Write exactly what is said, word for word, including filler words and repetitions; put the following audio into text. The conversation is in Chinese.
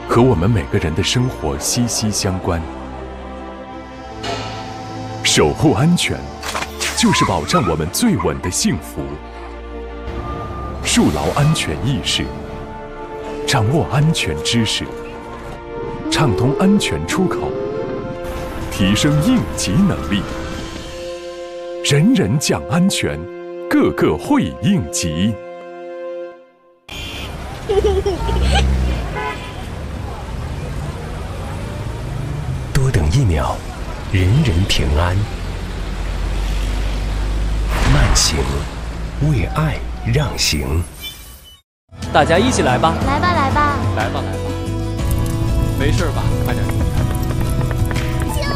和我们每个人的生活息息相关。守护安全，就是保障我们最稳的幸福。树牢安全意识，掌握安全知识，畅通安全出口，提升应急能力。人人讲安全，个个会应急。 多等一秒，人人平安。慢行，为爱让行。 大家一起来吧！ 来吧，来吧， 来吧，来吧！没事吧？快点。